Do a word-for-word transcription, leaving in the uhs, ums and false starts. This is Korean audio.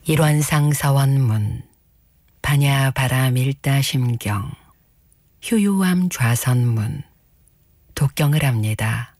일원상 서원문 반야 바람 일다 심경 효요암 좌선문 독경을 합니다.